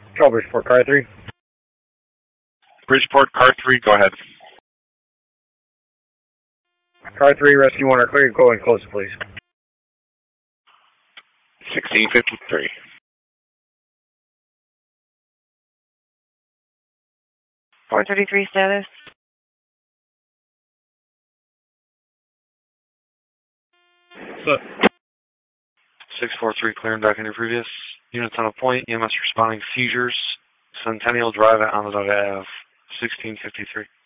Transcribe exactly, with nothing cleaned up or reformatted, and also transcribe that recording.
Control Bridgeport, car three. Bridgeport, car three, go ahead. Car three, rescue one are clear. Go and close it, please. sixteen fifty-three. four thirty-three status. So, six four three, clearing back into previous. Units on a point, E M S responding seizures. Centennial Drive at Onondaga Avenue, sixteen fifty-three.